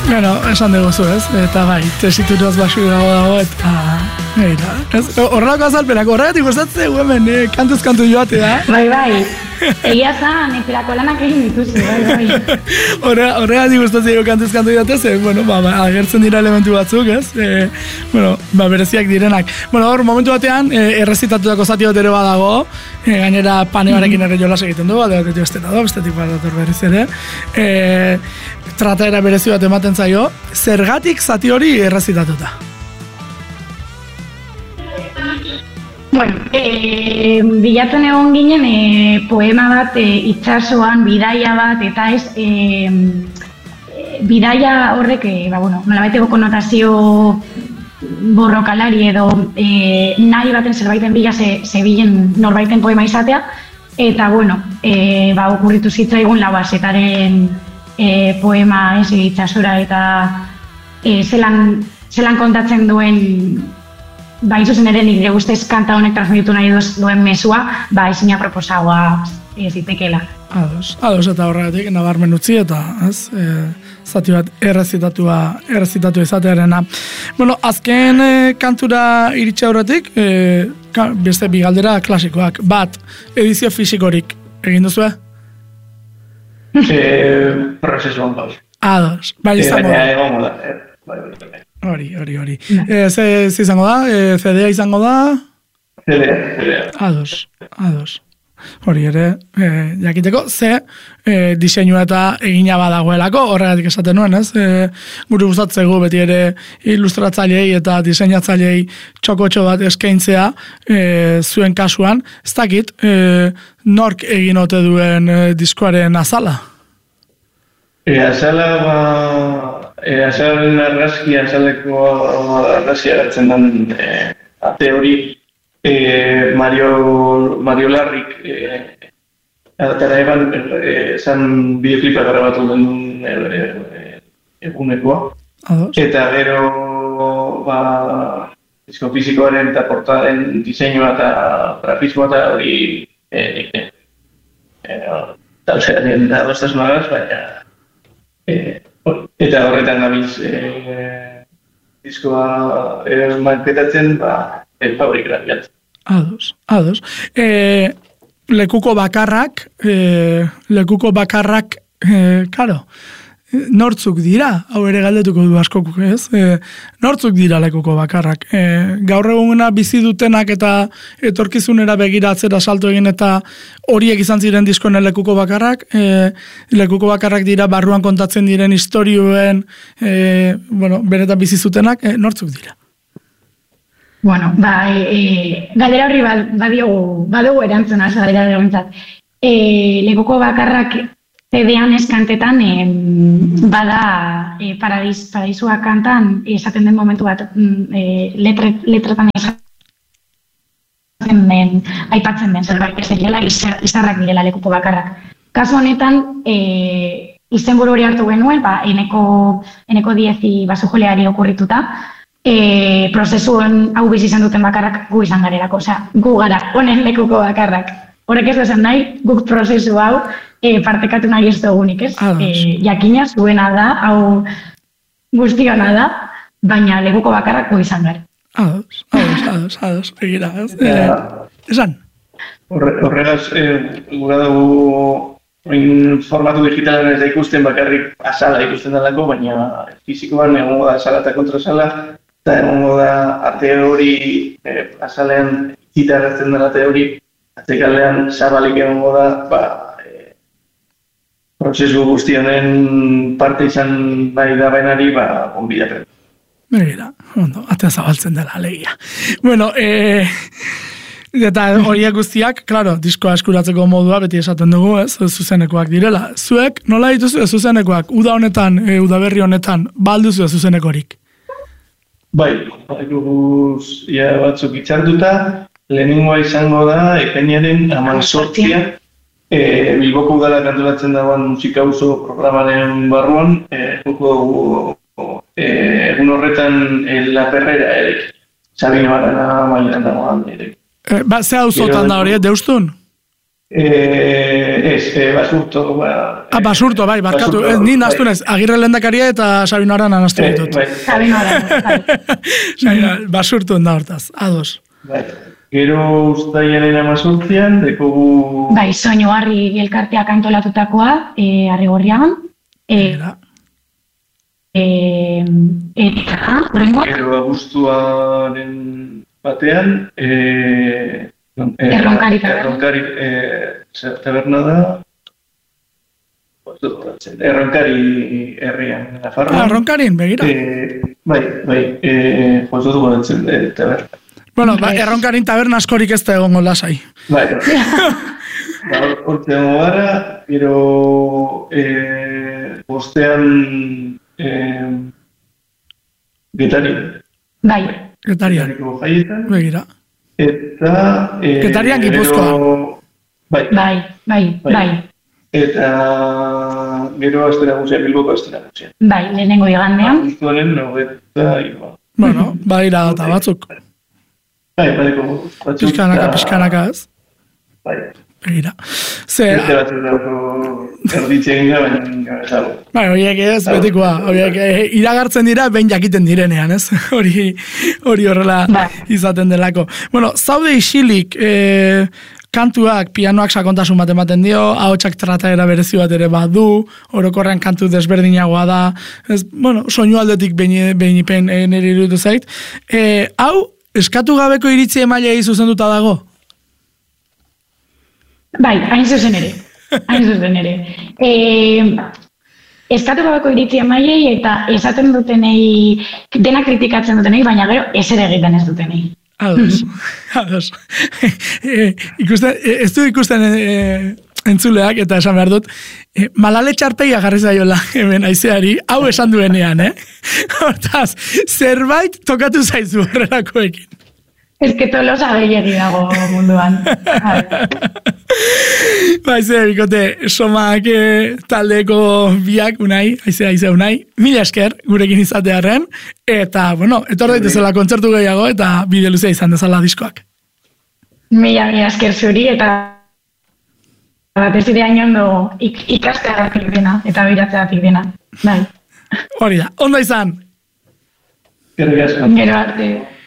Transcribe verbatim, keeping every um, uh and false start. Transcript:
Bueno, esan dugu zu, ez? Eta bai, tesituraz basu dago dago, eta... Eita, ez? Horrelako azalpenak, horregatik gustatzen gu hemen, eh? Kantuz kantu joatea. Bai, bai. Egia zan, eperako lanak egin dituzu, bai, bai. Horregatik gustatzen gu kantuz kantu joatea, ze, bueno, ba, ba, agertzen dira elementu batzuk, ez? E, bueno, ba, bereziak direnak. Bueno, hor, momentu batean, e, errezitatutako zati bat ere badago, e, gainera panearekin ere jolas egiten du, bat egotetu estena da, bestetik bat dator berriz ere. E, trataera berezi bat ematen zaio, zergatik zati hori errezitatuta? Bueno, e, bilatzen egon ginen e, poema bat, e, itsasoan, bidaia bat, eta ez, e, e, bidaia horrek, e, ba, bueno, nolabaiteko konotazio borrokalari edo e, nahi baten zerbaiten bila ze, zebilen norbaiten poema izatea, eta, bueno, e, ba, okurritu zitzaigun Lauazetaren e, poema ez itsasora, eta e, zelan, zelan kontatzen duen ba, izuzen ere nire ustez kanta honek transmititu nahi duen mesua, ba, izina proposagoa ez zitekela. Ados, ados eta horregatik, nabarmen utzi eta, ez, e, zati bat errezitatua, errezitatu izatearena. Bueno, azken e, kantura iritsi aurretik, e, ka, beste bigaldera klasikoak. Bat, edizio fisikorik egin duzue? E, prozesuan bai. Ados, bai izango da. Egongo da, bai, bai, bai. Hori, hori, hori. E, ze, ze izango da? E, C D A izango da? C D A, C D A. Ados, ados. Hori ere, e, jakiteko, ze e, diseinua eta egina badagoelako, horregatik esaten nuen, ez? E, gure gustatzegu beti ere ilustratzailei eta diseinatzailei txokotxo bat eskaintzea e, zuen kasuan. Ez dakit, e, nork egin ote duen e, diskoaren azala? E, azala, ba... E, azalaren argazki, azaleko argazki agatzen den e, ate hori e, Mario, Mario Larrik e, atara eban e, zan bideoklipa grabatu den e, e, egunekoa. Ados. Eta gero ba, disko fizikoaren eta portaren diseinua eta grafismoa eta hori e, e, e, talzearen da dostasunagaz, baina e, eta horretan gabiz e, diskoa e, marketatzen, ba, e, fabrikera bilatzen. Ados, ados. E, lekuko bakarrak, e, lekuko bakarrak, e, karo, nortzuk dira, hau ere galdetuko du askok, ez? E, nortzuk dira lekuko bakarrak. E, gaur eguna bizi dutenak eta etorkizunera begiratzera salto egin eta horiek izan ziren diskonen lekuko bakarrak, e, lekuko bakarrak dira barruan kontatzen diren istorioen, e, bueno, benetan bizi zutenak, e, nortzuk dira? Bueno, ba, e, galdera horri badiogu, badugu erantzuna, galdera erantzat. E, lekuko bakarrak C D-an eskantetan e, bada e, paradis, paradisua kantan esaten den momentu bat e, letre, letretan esaten den, aipatzen den zerbait ez direla, izarrak direla lekuko bakarrak. Kasu honetan, e, izenburu hori hartu genuen, ba, eneko, eneko diezi basujoleari okurrituta, e, prozesuen hau bizi izan duten bakarrak gu izan garelako, osea, gu gara, honen lekuko bakarrak. Horrek ez esan nahi, guk prozesu hau e, partekatu nahi ez dugunik, ez? E, jakina zuena da, hau guztiona da, baina lekuko bakarrak gu izan gara. Ados, ados, ados, ados, egira, ez? E, esan? Horregaz, e, gura dugu formatu digitalen ez da ikusten bakarrik azala ikusten dalako, baina fizikoan egongo da azala eta kontrasala, eta egongo da ate hori, e, azalean zitarratzen dela ate hori, atzekalean zabalik egongo da, ba, e, prozesu guzti honen parte izan nahi da bainari, ba, onbidapen. Begira, ondo, atea zabaltzen dela, alegia. Bueno, e, eta horiek guztiak, klaro, diskoa eskuratzeko modua beti esaten dugu, ez, zuzenekoak direla. Zuek, nola dituzu zuzenekoak, uda honetan, e, udaberri honetan, balduzu zuzenekorik? Bai, guz, ja batzuk itxartuta, lehenengoa izango da, ekainaren hamazortzia, e, Bilboko udalak antolatzen dagoen musika auzo programaren barruan, e, e, egun horretan e, La Perrera erek, Sabino Arana mailan dagoen erek. E, ba, ze auzotan da hori, deustun? Eh, ez, eh, basurto, ba... Ah, basurto, bai, barkatu. basurto, Ez, ni nastu bai. naiz, Agirre lehendakaria eta Sabino Arana nastu Eh, ditut. bai, Sabino Arana, bai. Sabino, basurtu da hortaz, ados. bai. Gero ustaiaren amazortzian, dekogu... Bai, soinu harri elkarteak antolatutakoa, e, harri gorriagan. E, Era. e, eta, horrengoa? Gero abuztuaren batean, eh, non, eh, Erronkari taberna. Erronkari eh, zer taberna da... Erronkari herrian, Nafarroan. Ah, Ronkarin, begira. Eh, bai, bai, eh, jozu dugu entzen, eh, taberna. Bueno, ba, Erronkarin taberna askorik ez da egongo lasai. Bai, ba, hortze dago gara, gero eh, bostean eh, Getari. Bai, Getarian, Getariko jaietan. begira. Eta... Eh, Getarian Gipuzkoan. gero- Bai, bai, bai, Bai. bai. eta gero astera guztian, Bilboko astera guztian. Bai, lehenengo igandean. Abuztuaren nogeta irua. Bueno, badira data batzuk. Bai, badeko batzuk. Pizkanaka, eta- pizkanaka ez. Bai. Begira. Ze, Beste batzuk dago erditzen gira, baina ez dago. bai, horiek ez, betikoa. Horiek eh, iragartzen dira, behin jakiten direnean, ez? Hori hori horrela Bai. izaten delako. Bueno, zaude isilik, eh, kantuak, pianoak sakontasun bat ematen dio, ahotsak trataera berezi bat ere badu, orokorrean kantu desberdinagoa da, ez, bueno, soinu aldetik behin, behin ipen e, nire iruditu zait. E, hau, eskatu gabeko iritzi emailei zuzenduta dago? Bai, hain zuzen ere. Hain zuzen ere. E, eskatu gabeko iritzi emaiei eta esaten dutenei, dena kritikatzen dutenei, baina gero ezer egiten ez dutenei. Ados, ados. e, ikusten, e, ez du ikusten e, entzuleak, eta esan behar dut, e, malale txarpeia jarri zaiola hemen aizeari, hau esan duenean, eh? Hortaz, zerbait tokatu zaizu horrelakoekin. Ez que tolosa gehiagi dago munduan. Ba, aize, bikote, somak e, taldeko biak, unai, aize, aize, unai, mila esker gurekin izatearen, eta, bueno, etor daitezela kontzertu gehiago, eta bide luzea izan dezala diskoak. Mila mila esker zuri, eta batez ere hain ondo ik, ikasteagatik dena, eta biratzeagatik dena. Bai. Hori da, ondo izan! Gerrik asko. Gero arte.